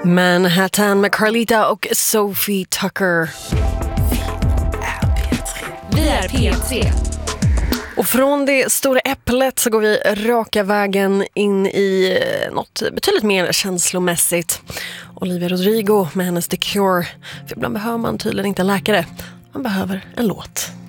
Manhattan med Carlita och Sophie Tucker. Vi är P3. Och från det stora äpplet så går vi raka vägen in i något betydligt mer känslomässigt. Olivia Rodrigo med hennes The Cure. För ibland behöver man tydligen inte en läkare. Man behöver en låt.